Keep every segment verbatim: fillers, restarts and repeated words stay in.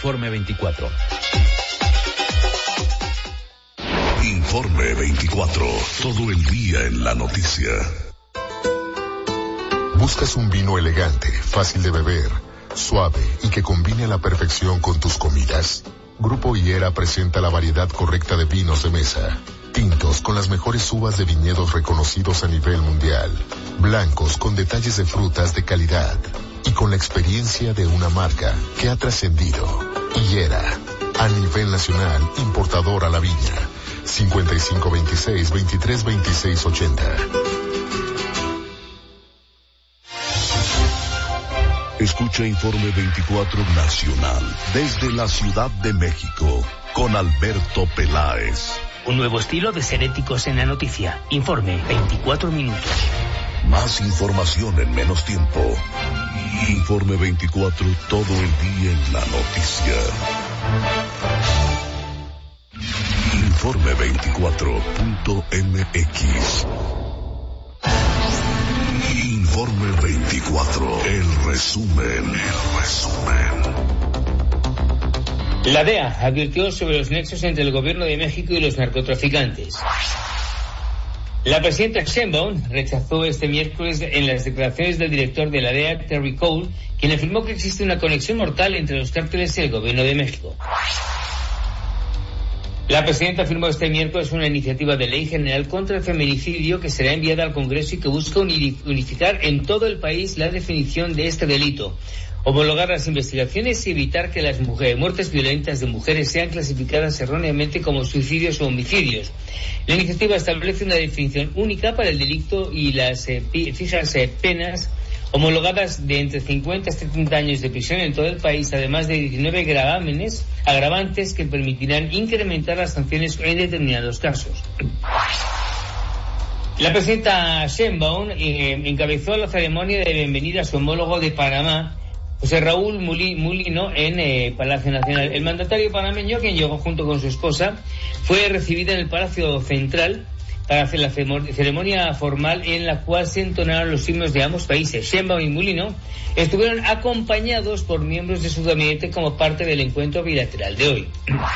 Informe veinticuatro. Informe veinticuatro. Todo el día en la noticia. ¿Buscas un vino elegante, fácil de beber, suave y que combine a la perfección con tus comidas? Grupo Higuera presenta la variedad correcta de vinos de mesa. Tintos con las mejores uvas de viñedos reconocidos a nivel mundial. Blancos con detalles de frutas de calidad. Y con la experiencia de una marca que ha trascendido. Higuera, a nivel nacional, importador a la viña. cincuenta y cinco veintiséis, veintitrés veintiséis ochenta. Escucha Informe veinticuatro Nacional desde la Ciudad de México con Alberto Peláez. Un nuevo estilo de ser éticos en la noticia. Informe veinticuatro minutos. Más información en menos tiempo. Informe veinticuatro, todo el día en la noticia. Informe veinticuatro punto m x. Informe veinticuatro, el resumen, el resumen. La D E A advirtió sobre los nexos entre el gobierno de México y los narcotraficantes. La presidenta Sheinbaum rechazó este miércoles en las declaraciones del director de la D E A, Terry Cole, quien afirmó que existe una conexión mortal entre los cárteles y el gobierno de México. La presidenta firmó este miércoles una iniciativa de ley general contra el feminicidio que será enviada al Congreso y que busca unificar en todo el país la definición de este delito, homologar las investigaciones y evitar que las mujeres, muertes violentas de mujeres sean clasificadas erróneamente como suicidios o homicidios. La iniciativa establece una definición única para el delito y las eh, fijas eh, penas homologadas de entre cincuenta a setenta años de prisión en todo el país, además de diecinueve gravámenes agravantes que permitirán incrementar las sanciones en determinados casos. La presidenta Sheinbaum eh, encabezó la ceremonia de bienvenida a su homólogo de Panamá, José Raúl Mulino, en eh, Palacio Nacional. El mandatario panameño, quien llegó junto con su esposa, fue recibido en el Palacio Central para hacer la ceremonia formal en la cual se entonaron los himnos de ambos países. Sheinbaum y Mulino estuvieron acompañados por miembros de su gabinete como parte del encuentro bilateral de hoy.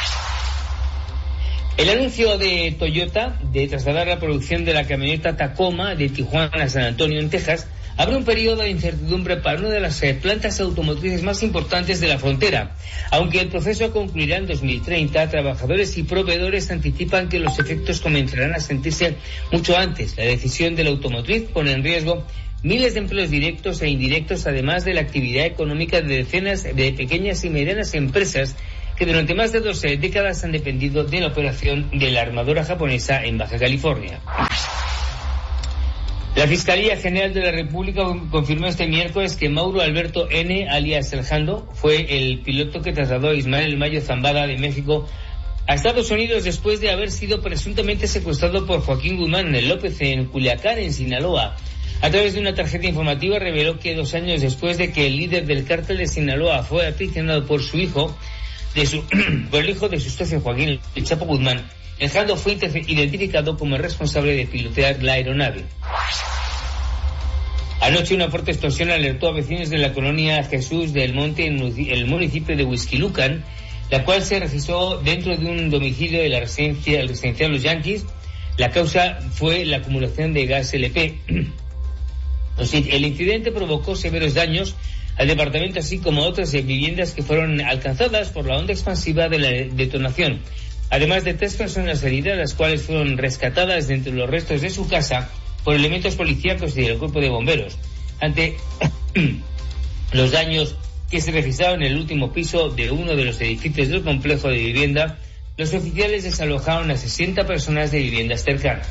El anuncio de Toyota de trasladar la producción de la camioneta Tacoma de Tijuana a San Antonio, en Texas, abre un periodo de incertidumbre para una de las eh, plantas automotrices más importantes de la frontera. Aunque el proceso concluirá en dos mil treinta, trabajadores y proveedores anticipan que los efectos comenzarán a sentirse mucho antes. La decisión de la automotriz pone en riesgo miles de empleos directos e indirectos, además de la actividad económica de decenas de pequeñas y medianas empresas que durante más de dos décadas han dependido de la operación de la armadora japonesa en Baja California. La Fiscalía General de la República confirmó este miércoles que Mauro Alberto N., alias El Jando, fue el piloto que trasladó a Ismael Mayo Zambada de México a Estados Unidos después de haber sido presuntamente secuestrado por Joaquín Guzmán López en Culiacán, en Sinaloa. A través de una tarjeta informativa reveló que dos años después de que el líder del cártel de Sinaloa fue aprisionado por su hijo, de su, por el hijo de su socio Joaquín El Chapo Guzmán, El Jando fue identificado como el responsable de pilotear la aeronave. Anoche una fuerte explosión alertó a vecinos de la colonia Jesús del Monte en el municipio de Huixquilucan, la cual se registró dentro de un domicilio de la residencia, el residencial Los Yankees. La causa fue la acumulación de gas L P. El incidente provocó severos daños al departamento, así como a otras viviendas que fueron alcanzadas por la onda expansiva de la detonación. Además de tres personas heridas, las cuales fueron rescatadas de entre los restos de su casa por elementos policíacos y del cuerpo de bomberos. Ante los daños que se registraron en el último piso de uno de los edificios del complejo de vivienda, los oficiales desalojaron a sesenta personas de viviendas cercanas.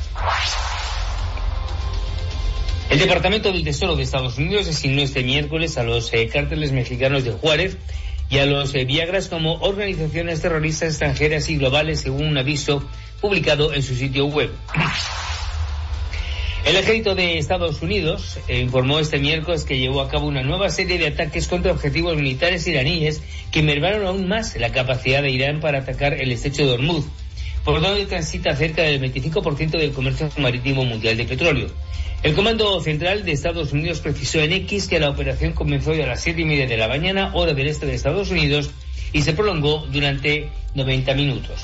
El Departamento del Tesoro de Estados Unidos designó este miércoles a los eh, cárteles mexicanos de Juárez y a los eh, Viagras como organizaciones terroristas extranjeras y globales, según un aviso publicado en su sitio web. El ejército de Estados Unidos eh, informó este miércoles que llevó a cabo una nueva serie de ataques contra objetivos militares iraníes que mermaron aún más la capacidad de Irán para atacar el estrecho de Hormuz. Por por donde transita cerca del veinticinco por ciento del comercio marítimo mundial de petróleo. El Comando Central de Estados Unidos precisó en X que la operación comenzó hoy a las siete y media de la mañana, hora del este de Estados Unidos, y se prolongó durante noventa minutos.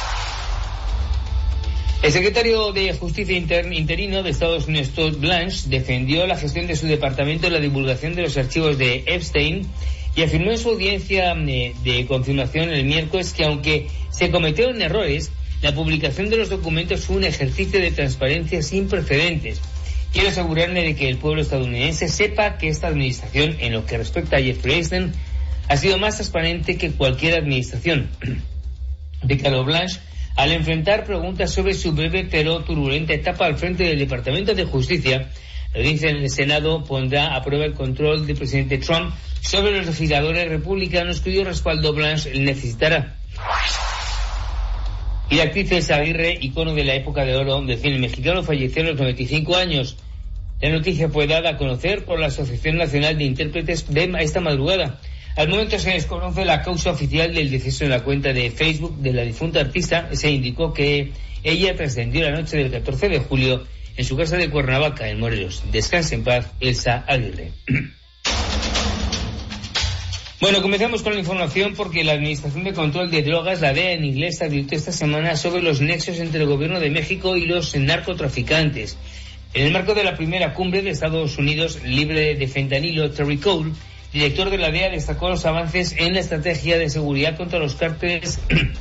El secretario de Justicia inter, interino de Estados Unidos, Todd Blanche, defendió la gestión de su departamento en la divulgación de los archivos de Epstein y afirmó en su audiencia de, de confirmación el miércoles que aunque se cometieron errores, la publicación de los documentos fue un ejercicio de transparencia sin precedentes. Quiero asegurarme de que el pueblo estadounidense sepa que esta administración, en lo que respecta a Jeffrey Epstein, ha sido más transparente que cualquier administración, declaró Blanche, al enfrentar preguntas sobre su breve pero turbulenta etapa al frente del Departamento de Justicia. La audiencia en el Senado pondrá a prueba el control del presidente Trump sobre los legisladores republicanos cuyo respaldo Blanche necesitará. Y la actriz Elsa Aguirre, icono de la época de oro del cine mexicano, falleció a los noventa y cinco años. La noticia fue dada a conocer por la Asociación Nacional de Intérpretes de esta madrugada. Al momento se desconoce la causa oficial del deceso. En la cuenta de Facebook de la difunta artista se indicó que ella trascendió la noche del catorce de julio en su casa de Cuernavaca, en Morelos. Descanse en paz, Elsa Aguirre. Bueno, comenzamos con la información porque la Administración de Control de Drogas, la D E A en inglés, advirtió esta semana sobre los nexos entre el gobierno de México y los narcotraficantes. En el marco de la primera cumbre de Estados Unidos libre de fentanilo, Terry Cole, director de la D E A, destacó los avances en la estrategia de seguridad contra los cárteles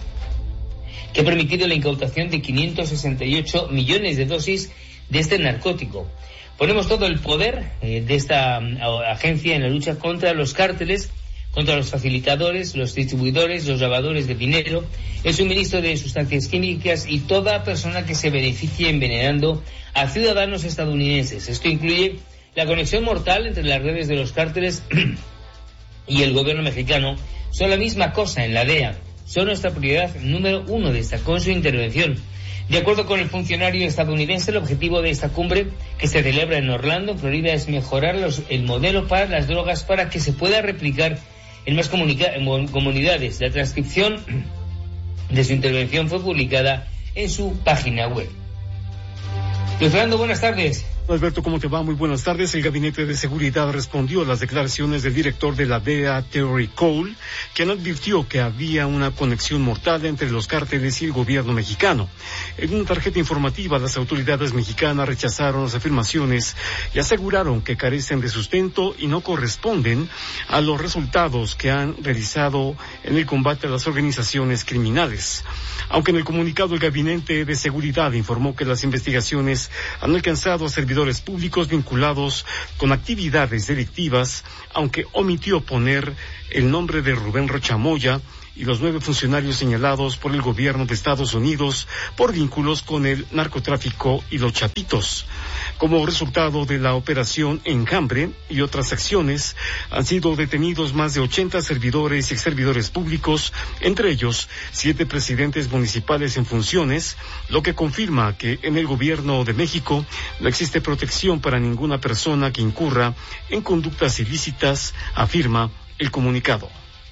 que ha permitido la incautación de quinientos sesenta y ocho millones de dosis de este narcótico. Ponemos todo el poder eh, de esta uh, agencia en la lucha contra los cárteles, contra los facilitadores, los distribuidores, los lavadores de dinero, el suministro de sustancias químicas y toda persona que se beneficie envenenando a ciudadanos estadounidenses. Esto incluye la conexión mortal entre las redes de los cárteles y el gobierno mexicano. Son la misma cosa en la D E A. Son nuestra prioridad número uno, destacó en su intervención. De acuerdo con el funcionario estadounidense, el objetivo de esta cumbre, que se celebra en Orlando, Florida, es mejorar los, el modelo para las drogas para que se pueda replicar en más comunica- en comunidades. La transcripción de su intervención fue publicada en su página web. Luis Fernando, buenas tardes. Alberto, ¿cómo te va? Muy buenas tardes. El Gabinete de Seguridad respondió a las declaraciones del director de la D E A, Terry Cole, quien advirtió que había una conexión mortal entre los cárteles y el gobierno mexicano. En una tarjeta informativa, las autoridades mexicanas rechazaron las afirmaciones y aseguraron que carecen de sustento y no corresponden a los resultados que han realizado en el combate a las organizaciones criminales. Aunque en el comunicado el Gabinete de Seguridad informó que las investigaciones han alcanzado a servidores públicos vinculados con actividades delictivas, aunque omitió poner el nombre de Rubén Rocha Moya y los nueve funcionarios señalados por el gobierno de Estados Unidos por vínculos con el narcotráfico y los chapitos. Como resultado de la operación Enjambre y otras acciones, han sido detenidos más de ochenta servidores y exservidores públicos, entre ellos siete presidentes municipales en funciones, lo que confirma que en el gobierno de México no existe protección para ninguna persona que incurra en conductas ilícitas, afirma el comunicado.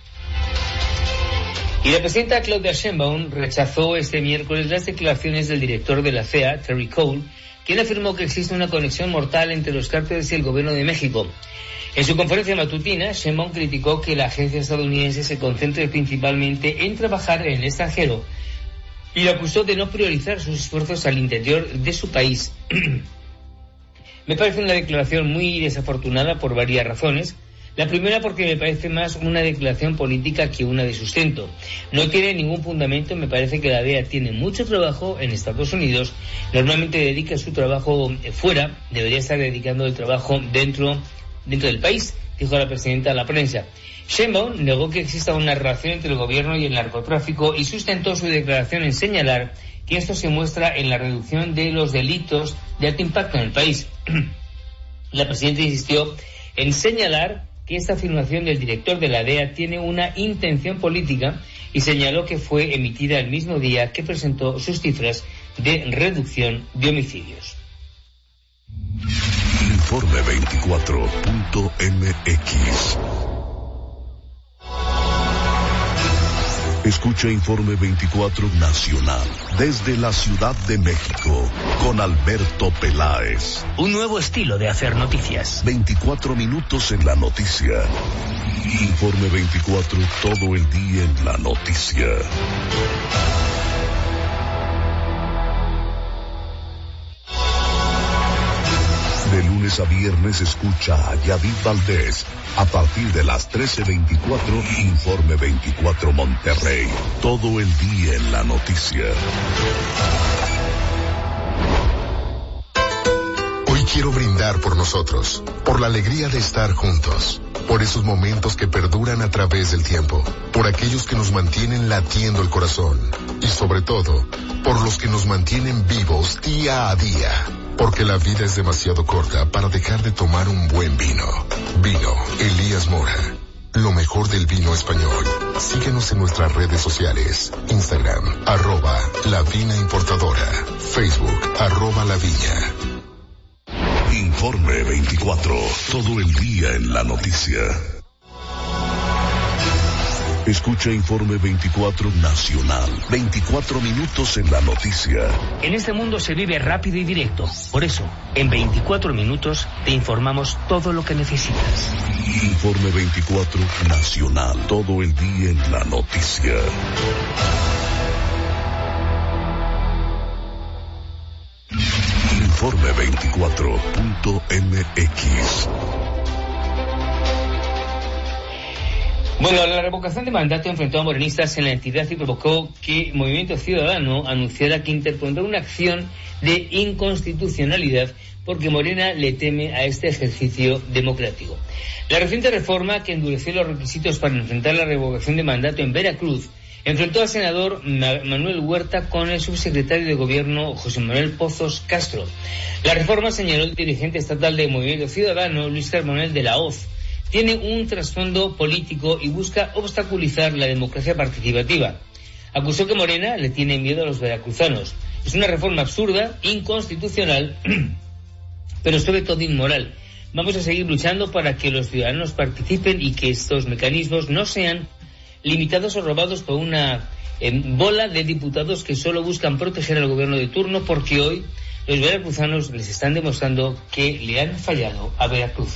Y la presidenta Claudia Sheinbaum rechazó este miércoles las declaraciones del director de la C E A, Terry Cole, quien afirmó que existe una conexión mortal entre los cárteles y el gobierno de México. En su conferencia matutina, Sheinbaum criticó que la agencia estadounidense se concentre principalmente en trabajar en el extranjero y la acusó de no priorizar sus esfuerzos al interior de su país. Me parece una declaración muy desafortunada por varias razones. La primera porque me parece más una declaración política que una de sustento. No tiene ningún fundamento. Me parece que la D E A tiene mucho trabajo en Estados Unidos. Normalmente dedica su trabajo fuera. Debería estar dedicando el trabajo dentro, dentro del país, dijo la presidenta a la prensa. Sheinbaum negó que exista una relación entre el gobierno y el narcotráfico y sustentó su declaración en señalar que esto se muestra en la reducción de los delitos de alto impacto en el país. La presidenta insistió en señalar que esta afirmación del director de la D E A tiene una intención política y señaló que fue emitida el mismo día que presentó sus cifras de reducción de homicidios. Informe veinticuatro punto m x. Escucha Informe veinticuatro Nacional desde la Ciudad de México con Alberto Peláez. Un nuevo estilo de hacer noticias. veinticuatro minutos en la noticia. Informe veinticuatro, todo el día en la noticia. De lunes a viernes escucha a Yadid Valdés. A partir de las trece veinticuatro, Informe veinticuatro Monterrey. Todo el día en la noticia. Hoy quiero brindar por nosotros, por la alegría de estar juntos, por esos momentos que perduran a través del tiempo, por aquellos que nos mantienen latiendo el corazón y sobre todo, por los que nos mantienen vivos día a día. Porque la vida es demasiado corta para dejar de tomar un buen vino. Vino Elías Mora. Lo mejor del vino español. Síguenos en nuestras redes sociales. Instagram, arroba La Vina Importadora. Facebook, arroba La Viña. Informe veinticuatro. Todo el día en la noticia. Escucha Informe veinticuatro Nacional. veinticuatro minutos en la noticia. En este mundo se vive rápido y directo. Por eso, en veinticuatro minutos te informamos todo lo que necesitas. Informe veinticuatro Nacional. Todo el día en la noticia. Informe veinticuatro punto m x. Bueno, la revocación de mandato enfrentó a morenistas en la entidad y provocó que Movimiento Ciudadano anunciara que interpondrá una acción de inconstitucionalidad porque Morena le teme a este ejercicio democrático. La reciente reforma que endureció los requisitos para enfrentar la revocación de mandato en Veracruz enfrentó al senador Manuel Huerta con el subsecretario de Gobierno José Manuel Pozos Castro. La reforma, señaló el dirigente estatal de Movimiento Ciudadano, Luis Carmonel de la Hoz, tiene un trasfondo político y busca obstaculizar la democracia participativa. Acusó que Morena le tiene miedo a los veracruzanos. Es una reforma absurda, inconstitucional, pero sobre todo inmoral. Vamos a seguir luchando para que los ciudadanos participen y que estos mecanismos no sean limitados o robados por una eh, bola de diputados que solo buscan proteger al gobierno de turno, porque hoy los veracruzanos les están demostrando que le han fallado a Veracruz.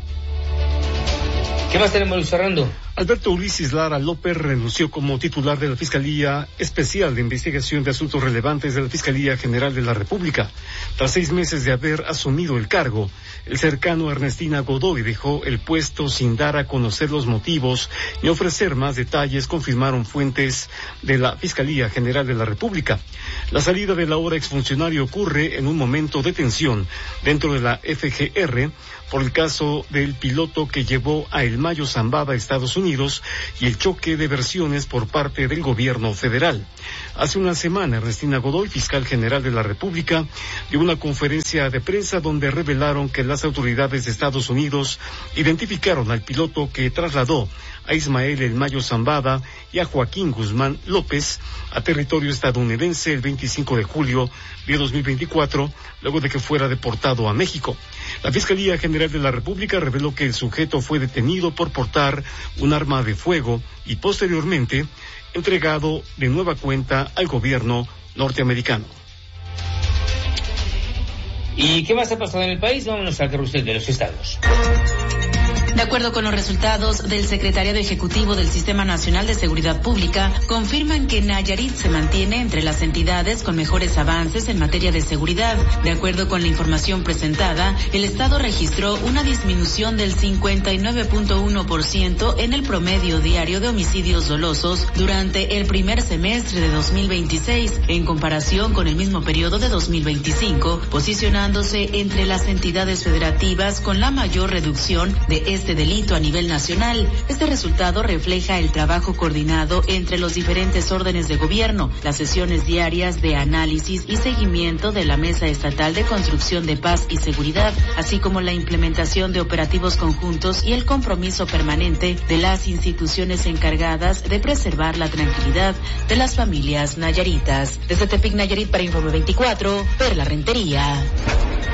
¿Qué más tenemos, Luis Fernando? Alberto Ulises Lara López renunció como titular de la Fiscalía Especial de Investigación de Asuntos Relevantes de la Fiscalía General de la República. Tras seis meses de haber asumido el cargo, el cercano a Ernestina Godoy dejó el puesto sin dar a conocer los motivos ni ofrecer más detalles, confirmaron fuentes de la Fiscalía General de la República. La salida del ahora exfuncionario ocurre en un momento de tensión dentro de la F G R por el caso del piloto que llevó a El Mayo Zambada a Estados Unidos y el choque de versiones por parte del gobierno federal. Hace una semana, Ernestina Godoy, fiscal general de la República, dio una conferencia de prensa donde revelaron que las autoridades de Estados Unidos identificaron al piloto que trasladó a Ismael El Mayo Zambada y a Joaquín Guzmán López a territorio estadounidense el veinticinco de julio de dos mil veinticuatro, luego de que fuera deportado a México. La Fiscalía General de la República reveló que el sujeto fue detenido por portar un arma de fuego y posteriormente entregado de nueva cuenta al gobierno norteamericano. ¿Y qué más ha pasado en el país? Vámonos al carrusel de los estados. De acuerdo con los resultados del Secretariado Ejecutivo del Sistema Nacional de Seguridad Pública, confirman que Nayarit se mantiene entre las entidades con mejores avances en materia de seguridad. De acuerdo con la información presentada, el Estado registró una disminución del cincuenta y nueve punto uno por ciento en el promedio diario de homicidios dolosos durante el primer semestre de dos mil veintiséis, en comparación con el mismo periodo de dos mil veinticinco, posicionándose entre las entidades federativas con la mayor reducción de este Este delito a nivel nacional. Este resultado refleja el trabajo coordinado entre los diferentes órdenes de gobierno, las sesiones diarias de análisis y seguimiento de la Mesa Estatal de Construcción de Paz y Seguridad, así como la implementación de operativos conjuntos y el compromiso permanente de las instituciones encargadas de preservar la tranquilidad de las familias nayaritas. Desde Tepic, Nayarit, para Informe veinticuatro, Perla Rentería.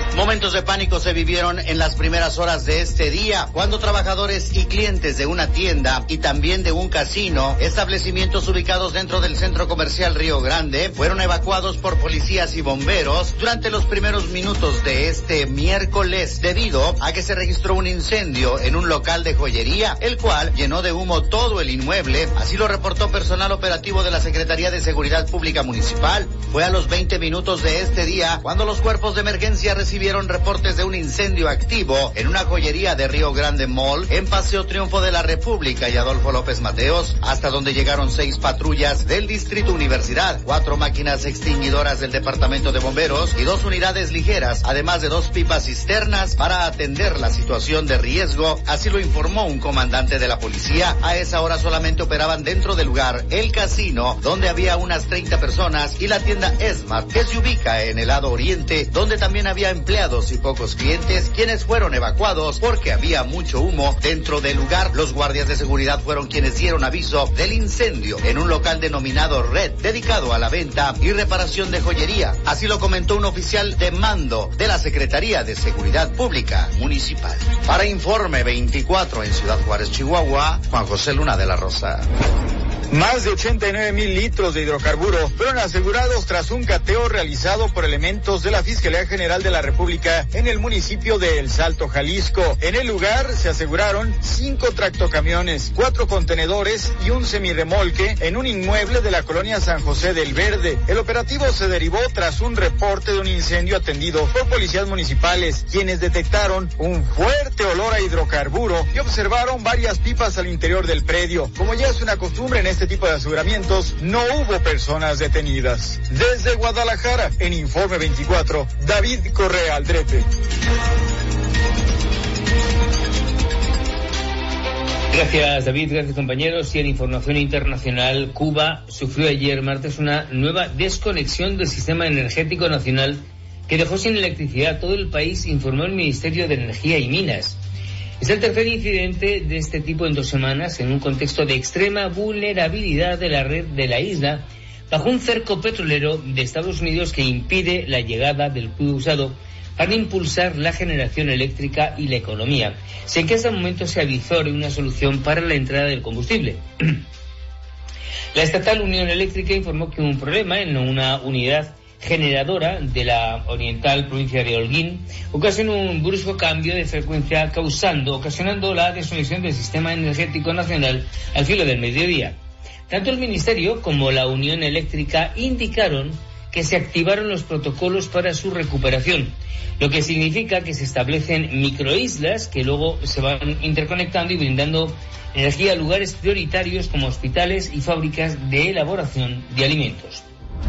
Momentos de pánico se vivieron en las primeras horas de este día, cuando trabajadores y clientes de una tienda y también de un casino, establecimientos ubicados dentro del centro comercial Río Grande, fueron evacuados por policías y bomberos durante los primeros minutos de este miércoles, debido a que se registró un incendio en un local de joyería, el cual llenó de humo todo el inmueble. Así lo reportó personal operativo de la Secretaría de Seguridad Pública Municipal. Fue a los veinte minutos de este día cuando los cuerpos de emergencia recibieron reportes de un incendio activo en una joyería de Río Grande Mall en Paseo Triunfo de la República y Adolfo López Mateos, hasta donde llegaron seis patrullas del Distrito Universidad, cuatro máquinas extinguidoras del Departamento de Bomberos y dos unidades ligeras, además de dos pipas cisternas para atender la situación de riesgo. Así lo informó un comandante de la policía. A esa hora solamente operaban dentro del lugar el casino, donde había unas treinta personas, y la tienda Esmart, que se ubica en el lado oriente, donde también había empleados y pocos clientes, quienes fueron evacuados porque había mucho humo dentro del lugar. Los guardias de seguridad fueron quienes dieron aviso del incendio en un local denominado Red, dedicado a la venta y reparación de joyería. Así lo comentó un oficial de mando de la Secretaría de Seguridad Pública Municipal. Para Informe veinticuatro en Ciudad Juárez, Chihuahua, Juan José Luna de la Rosa. Más de ochenta y nueve mil litros de hidrocarburo fueron asegurados tras un cateo realizado por elementos de la Fiscalía General de la República en el municipio de El Salto, Jalisco. En el lugar se aseguraron cinco tractocamiones, cuatro contenedores y un semirremolque en un inmueble de la colonia San José del Verde. El operativo se derivó tras un reporte de un incendio atendido por policías municipales, quienes detectaron un fuerte olor a hidrocarburo y observaron varias pipas al interior del predio. Como ya es una costumbre en este tipo de aseguramientos, no hubo personas detenidas. Desde Guadalajara, en Informe veinticuatro, David Correa Aldrete. Gracias, David, gracias, compañeros. Y en información internacional, Cuba sufrió ayer martes una nueva desconexión del sistema energético nacional que dejó sin electricidad a todo el país, informó el Ministerio de Energía y Minas. Es el tercer incidente de este tipo en dos semanas, en un contexto de extrema vulnerabilidad de la red de la isla, bajo un cerco petrolero de Estados Unidos que impide la llegada del crudo usado para impulsar la generación eléctrica y la economía, sin que hasta el momento se avizore una solución para la entrada del combustible. La estatal Unión Eléctrica informó que hubo un problema en una unidad generadora de la oriental provincia de Holguín ocasionó un brusco cambio de frecuencia causando, ocasionando la desconexión del sistema energético nacional al filo del mediodía. Tanto el Ministerio como la Unión Eléctrica indicaron que se activaron los protocolos para su recuperación, lo que significa que se establecen microislas que luego se van interconectando y brindando energía a lugares prioritarios como hospitales y fábricas de elaboración de alimentos.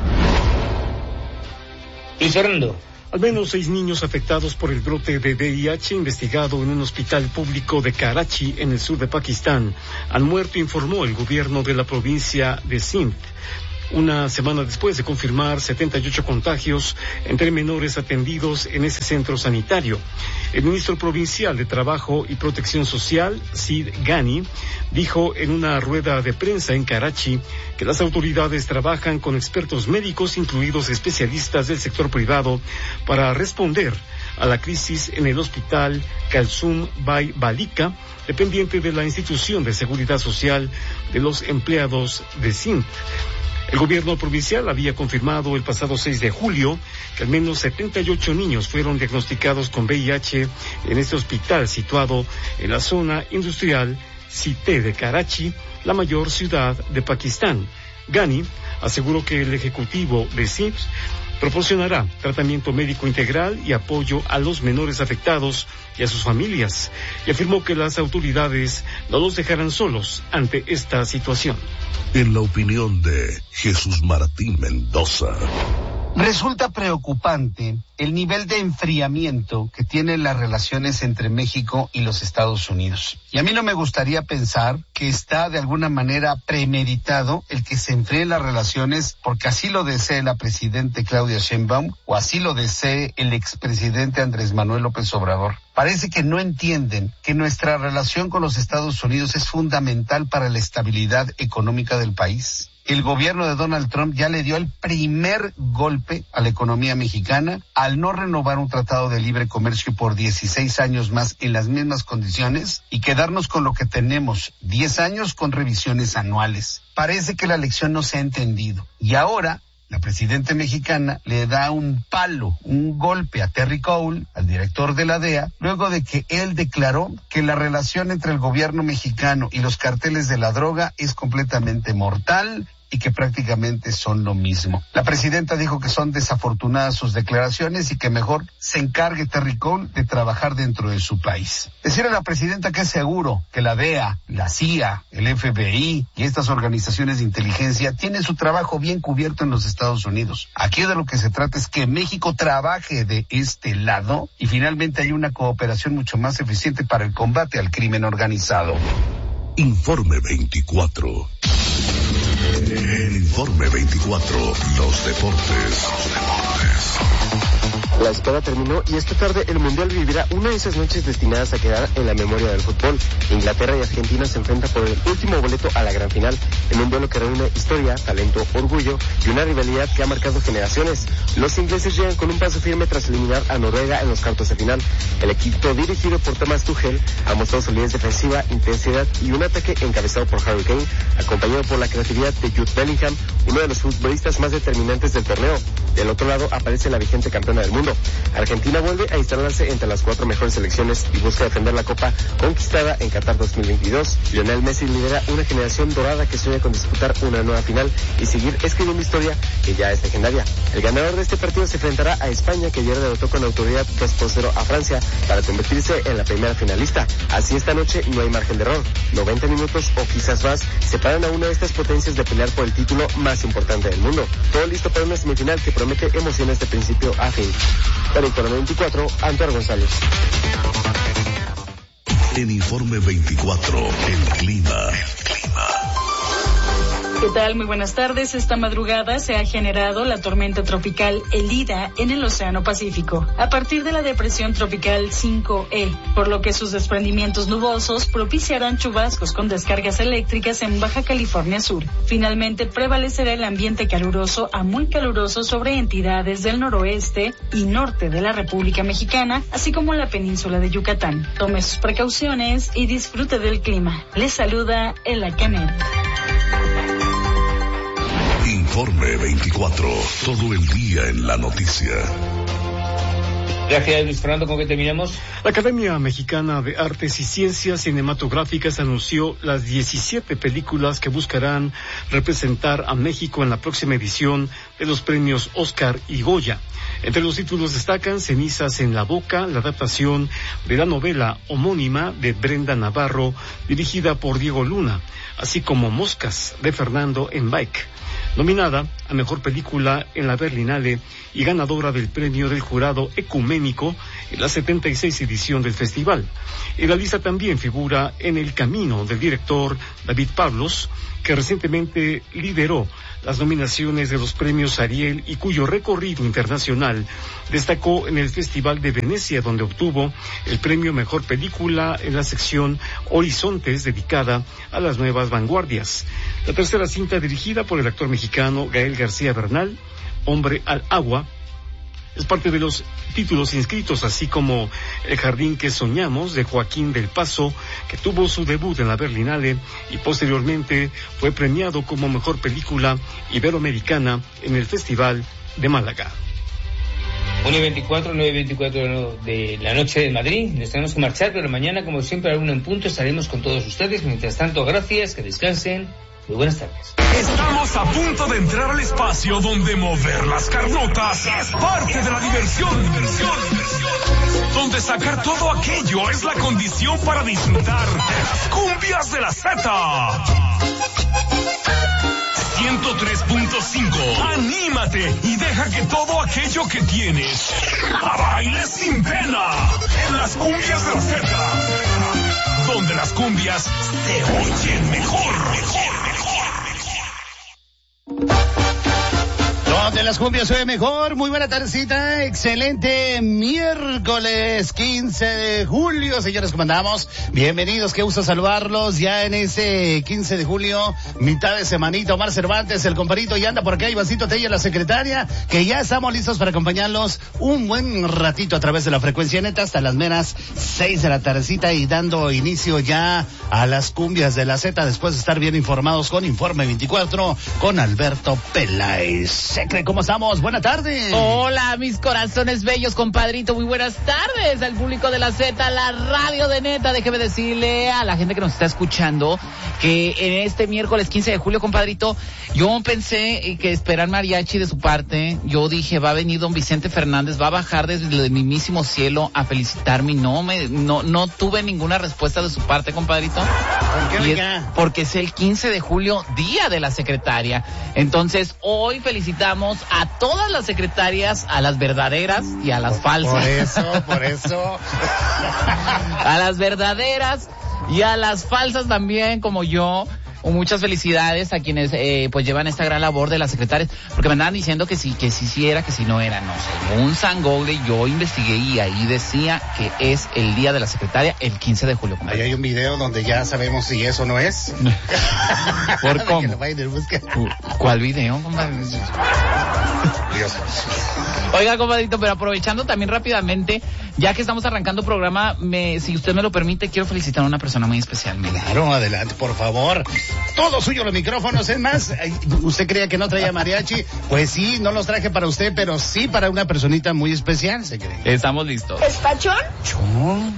Luis Fernando. Al menos seis niños afectados por el brote de V I H investigado en un hospital público de Karachi, en el sur de Pakistán, han muerto, informó el gobierno de la provincia de Sindh. Una semana después de confirmar setenta y ocho contagios entre menores atendidos en ese centro sanitario. El ministro provincial de Trabajo y Protección Social, Sid Ghani, dijo en una rueda de prensa en Karachi que las autoridades trabajan con expertos médicos, incluidos especialistas del sector privado, para responder a la crisis en el hospital Kalsum Bai Balika, dependiente de la institución de seguridad social de los empleados de Sindh. El gobierno provincial había confirmado el pasado seis de julio que al menos setenta y ocho niños fueron diagnosticados con V I H en este hospital situado en la zona industrial Cité de Karachi, la mayor ciudad de Pakistán. Ghani aseguró que el ejecutivo de Sindh proporcionará tratamiento médico integral y apoyo a los menores afectados y a sus familias, y afirmó que las autoridades no los dejarán solos ante esta situación. En la opinión de Jesús Martín Mendoza. Resulta preocupante el nivel de enfriamiento que tienen las relaciones entre México y los Estados Unidos. Y a mí no me gustaría pensar que está de alguna manera premeditado el que se enfríen las relaciones porque así lo desee la presidenta Claudia Sheinbaum o así lo desee el expresidente Andrés Manuel López Obrador. Parece que no entienden que nuestra relación con los Estados Unidos es fundamental para la estabilidad económica del país. el gobierno de Donald Trump ya le dio el primer golpe a la economía mexicana al no renovar un tratado de libre comercio por dieciséis años más en las mismas condiciones y quedarnos con lo que tenemos, diez años con revisiones anuales. Parece que la lección no se ha entendido y ahora la presidenta mexicana le da un palo, un golpe a Terry Cole, al director de la D E A, luego de que él declaró que la relación entre el gobierno mexicano y los carteles de la droga es completamente mortal y que prácticamente son lo mismo. La presidenta dijo que son desafortunadas sus declaraciones y que mejor se encargue Terry Cole de trabajar dentro de su país. Decirle a la presidenta que es seguro que la D E A, la C I A, el F B I y estas organizaciones de inteligencia tienen su trabajo bien cubierto en los Estados Unidos. Aquí de lo que se trata es que México trabaje de este lado y finalmente hay una cooperación mucho más eficiente para el combate al crimen organizado. Informe veinticuatro. En Informe veinticuatro, los deportes. Los deportes. La espera terminó y esta tarde el Mundial vivirá una de esas noches destinadas a quedar en la memoria del fútbol. Inglaterra y Argentina se enfrentan por el último boleto a la gran final, en un duelo que reúne historia, talento, orgullo y una rivalidad que ha marcado generaciones. Los ingleses llegan con un paso firme tras eliminar a Noruega en los cuartos de final. El equipo dirigido por Thomas Tuchel ha mostrado solidez defensiva, intensidad y un ataque encabezado por Harry Kane, acompañado por la creatividad de Jude Bellingham, uno de los futbolistas más determinantes del torneo. Del otro lado aparece la vigente campeona del mundo. Argentina vuelve a instalarse entre las cuatro mejores selecciones y busca defender la copa conquistada en Qatar dos mil veintidós. Lionel Messi lidera una generación dorada que sueña con disputar una nueva final y seguir escribiendo historia que ya es legendaria. El ganador de este partido se enfrentará a España, que ayer derrotó con autoridad dos por cero a Francia para convertirse en la primera finalista. Así esta noche no hay margen de error. noventa minutos o quizás más separan a una de estas potencias de pelear por el título más importante del mundo. Todo listo para una semifinal que promete emociones de principio a fin. Para Informe veinticuatro, Antonio González. En Informe veinticuatro, el clima. El clima. ¿Qué tal? Muy buenas tardes. Esta madrugada se ha generado la tormenta tropical Elida en el Océano Pacífico, a partir de la depresión tropical cinco E, por lo que sus desprendimientos nubosos propiciarán chubascos con descargas eléctricas en Baja California Sur. Finalmente prevalecerá el ambiente caluroso a muy caluroso sobre entidades del noroeste y norte de la República Mexicana, así como la península de Yucatán. Tome sus precauciones y disfrute del clima. Les saluda Ela Canet. Informe veinticuatro, todo el día en la noticia. Gracias, Luis Fernando. ¿Con qué terminamos? La Academia Mexicana de Artes y Ciencias Cinematográficas anunció las diecisiete películas que buscarán representar a México en la próxima edición de los premios Oscar y Goya. Entre los títulos destacan Cenizas en la Boca, la adaptación de la novela homónima de Brenda Navarro, dirigida por Diego Luna, así como Moscas, de Fernando Embaek, nominada a Mejor Película en la Berlinale y ganadora del premio del jurado ecuménico en la setenta y seis edición del festival. En la lista también figura En el Camino, del director David Pablos, que recientemente lideró las nominaciones de los premios Ariel y cuyo recorrido internacional destacó en el Festival de Venecia, donde obtuvo el premio Mejor Película en la sección Horizontes, dedicada a las nuevas vanguardias. La tercera cinta, dirigida por el actor mexicano Gael García Bernal, Hombre al Agua, es parte de los títulos inscritos, así como El Jardín que Soñamos, de Joaquín del Paso, que tuvo su debut en la Berlinale y posteriormente fue premiado como Mejor Película Iberoamericana en el Festival de Málaga. uno y veinticuatro, nueve y veinticuatro de la noche de Madrid. Nos tenemos que marchar, pero mañana, como siempre, a la una en punto estaremos con todos ustedes. Mientras tanto, gracias, que descansen. Muy buenas tardes. Estamos a punto de entrar al espacio donde mover las carnotas es parte de la diversión. diversión, diversión. Donde sacar todo aquello es la condición para disfrutar de las cumbias de la Z. ciento tres punto cinco. Anímate y deja que todo aquello que tienes baile sin pena en las cumbias de la Z. Donde las cumbias se oyen mejor, mejor, mejor, mejor. Donde las las cumbias se ve mejor. Muy buena tardecita, excelente miércoles quince de julio, señores, ¿cómo andamos? Bienvenidos, qué gusto saludarlos ya en ese quince de julio, mitad de semanita. Omar Cervantes, el comparito, ya anda por acá, Ivancito Tella, la secretaria, que ya estamos listos para acompañarlos un buen ratito a través de la frecuencia neta hasta las meras seis de la tardecita y dando inicio ya a las cumbias de la Z después de estar bien informados con Informe veinticuatro con Alberto Peláez. Secre, ¿cómo estamos? Buenas tardes. Hola, mis corazones bellos, compadrito. Muy buenas tardes al público de la Z, la radio de neta. Déjeme decirle a la gente que nos está escuchando que en este miércoles quince de julio, compadrito, yo pensé que esperar mariachi de su parte. Yo dije, va a venir don Vicente Fernández, va a bajar desde el mismísimo cielo a felicitarme. No me, no, no tuve ninguna respuesta de su parte, compadrito. ¿Por qué, y es porque es el quince de julio, día de la secretaria. Entonces, hoy felicitamos a todas las secretarias, a las verdaderas y a las falsas. Por eso, por eso. A las verdaderas y a las falsas también, como yo. Muchas felicidades a quienes eh, pues llevan esta gran labor de las secretarias, porque me andaban diciendo que sí, que sí, sí era, que sí no era. No, según San Google, yo investigué y ahí decía que es el día de la secretaria, el quince de julio. Ahí hay un video donde ya sabemos si eso no es. ¿Por cómo? ¿Cuál video, compadre? Dios. Oiga, compadrito, pero aprovechando también rápidamente, ya que estamos arrancando programa, me, si usted me lo permite, quiero felicitar a una persona muy especial. Mire. Claro, adelante, por favor. Todo suyo los micrófonos, es más, ¿usted creía que no traía mariachi? Pues sí, no los traje para usted, pero sí para una personita muy especial, ¿se cree? Estamos listos. ¿Espachón? ¿Chón?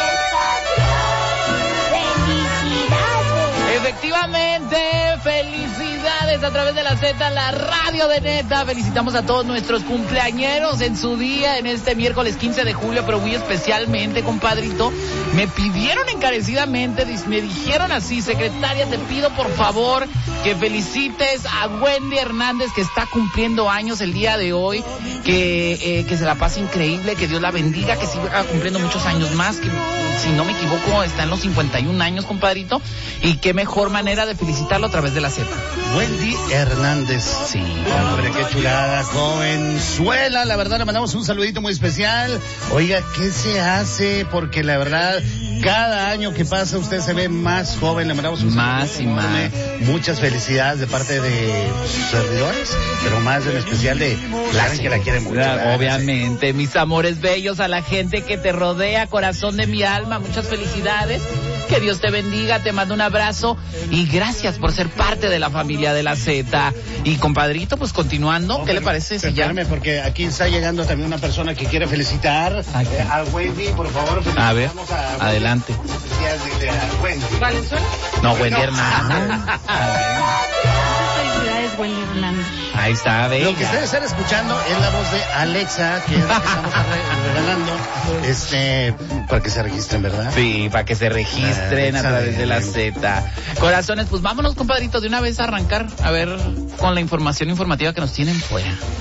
Efectivamente, felicidades a través de la Z, la radio de neta. Felicitamos a todos nuestros cumpleañeros en su día, en este miércoles quince de julio, pero muy especialmente, compadrito, me pidieron encarecidamente, me dijeron así, secretaria, te pido por favor que felicites a Wendy Hernández, que está cumpliendo años el día de hoy, que, eh, que se la pase increíble, que Dios la bendiga, que siga cumpliendo muchos años más, que si no me equivoco está en los cincuenta y un años, compadrito, y qué mejor manera de felicitarlo a través de la Z. Wendy Hernández. Sí. Hombre, qué chulada, jovenzuela. La verdad, le mandamos un saludito muy especial. Oiga, ¿qué se hace? Porque la verdad, cada año que pasa usted se ve más joven. Le mandamos un más y más. Muchas felicidades de parte de sus servidores, pero más en especial de la gente que la quiere mucho. ¿Verdad? Obviamente, sí. Mis amores bellos, a la gente que te rodea, corazón de mi alma, muchas felicidades. Que Dios te bendiga, te mando un abrazo y gracias por ser parte de la familia de la Z. Y compadrito, pues continuando, no, ¿qué le parece? Si ya... Porque aquí está llegando también una persona que quiere felicitar eh, a Wendy, por favor. A ver, a adelante. De, de, a Wendy. ¿Valenzuela? No, Wendy Hernández. Felicidades, Wendy Hernández. Ahí está, venga. Lo que ustedes están escuchando es la voz de Alexa, que es la que estamos regalando, este, para que se registren, ¿verdad? Sí, para que se registren Alexa a través de, de la Z. Corazones, pues vámonos, compadrito, de una vez a arrancar, a ver, con la información informativa que nos tienen fuera.